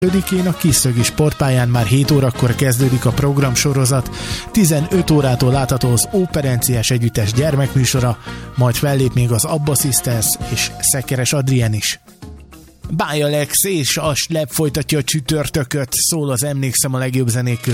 5-én a Kiszögi sportpályán már 7 órakor kezdődik a programsorozat, 15 órától látható az Operenciás Együttes gyermekműsora, majd fellép még az Abba Sisters és Szekeres Adrien is. Báj Alex és a Slep folytatja a csütörtököt, szól az Emlékszem a legjobb zenék között.